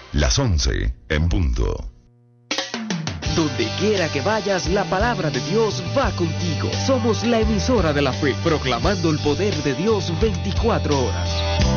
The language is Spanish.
Las 11 en punto. Donde quiera que vayas, la palabra de Dios va contigo. Somos la emisora de la fe, proclamando el poder de Dios 24 horas.